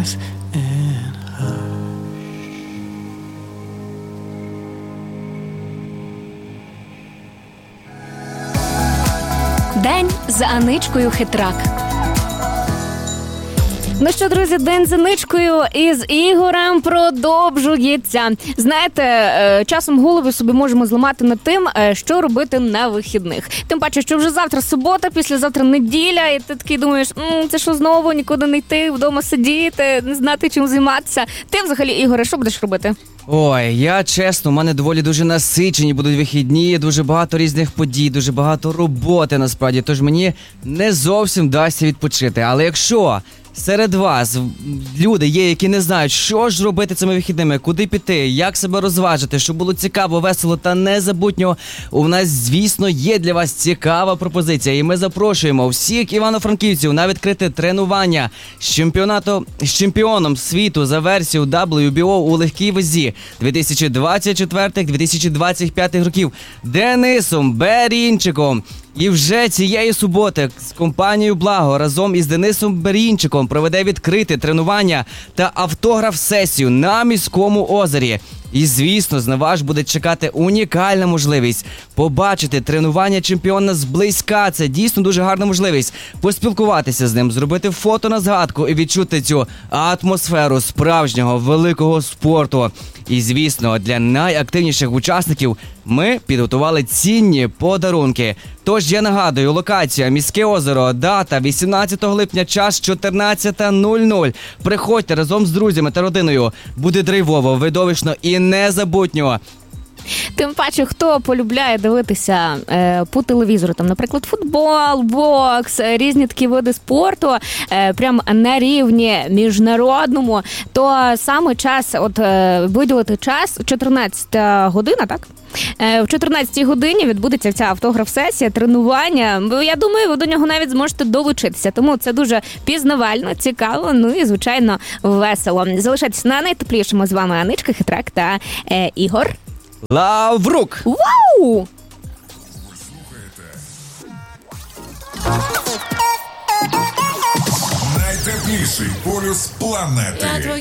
silence and День з Аничкою Хитрак. Ну що, друзі, день з Аничкою із Ігорем продовжується. Знаєте, часом голови собі можемо зламати над тим, що робити на вихідних. Тим паче, що вже завтра субота, післязавтра неділя, і ти такий думаєш, це що знову, нікуди не йти, вдома сидіти, не знати, чим займатися. Ти взагалі, Ігоре, що будеш робити? Ой, я чесно, у мене доволі дуже насичені будуть вихідні, дуже багато різних подій, дуже багато роботи насправді, тож мені не зовсім вдасться відпочити. Але якщо серед вас люди є, які не знають, що ж робити цими вихідними, куди піти, як себе розважити, щоб було цікаво, весело та незабутньо, у нас, звісно, є для вас цікава пропозиція. І ми запрошуємо всіх івано-франківців на відкрите тренування з чемпіоном світу за версією WBO у легкій вазі 2024-2025 років Денисом Берінчиком. І вже цієї суботи з компанією «Благо» разом із Денисом Берінчиком проведе відкрите тренування та автограф-сесію на Міському озері. І, звісно, на вас буде чекати унікальна можливість побачити тренування чемпіона зблизька. Це дійсно дуже гарна можливість поспілкуватися з ним, зробити фото на згадку і відчути цю атмосферу справжнього великого спорту. І, звісно, для найактивніших учасників ми підготували цінні подарунки. Тож я нагадую, локація Міське озеро, дата 18 липня, час 14:00. Приходьте разом з друзями та родиною. Буде драйвово, видовищно і незабутньо. Тим паче, хто полюбляє дивитися по телевізору, там, наприклад, футбол, бокс, різні такі види спорту, прям на рівні міжнародному, то саме час виділити час, 14 година, так? В 14-й годині відбудеться ця автограф-сесія, тренування. Я думаю, ви до нього навіть зможете долучитися. Тому це дуже пізнавально, цікаво, ну і, звичайно, весело. Залишайтесь на найтеплішому. З вами Аничка Хитрак та Ігор Лаврук! Вау! Найтепліший полюс планети.